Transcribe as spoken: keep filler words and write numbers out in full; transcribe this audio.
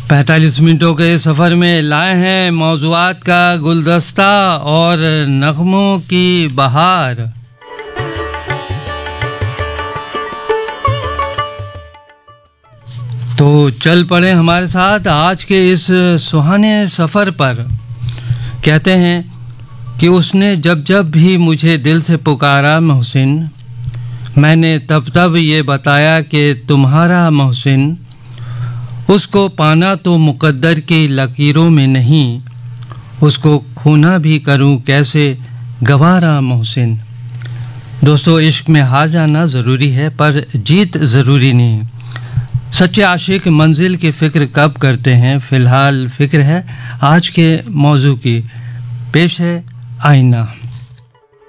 पैंतालीस मिनटों के सफ़र में लाए हैं मौज़ूआत का गुलदस्ता और नग़मों की बहार। तो चल पड़े हमारे साथ आज के इस सुहाने सफ़र पर। कहते हैं कि उसने जब जब भी मुझे दिल से पुकारा मोहसिन, मैंने तब तब ये बताया कि तुम्हारा मोहसिन, उसको पाना तो मुक़द्दर की लकीरों में नहीं, उसको खोना भी करूं कैसे गवारा मोहसिन। दोस्तों, इश्क में हार जाना ज़रूरी है पर जीत ज़रूरी नहीं। सच्चे आशिक मंजिल की फ़िक्र कब करते हैं। फ़िलहाल फ़िक्र है आज के मौजू की। पेश है आईना।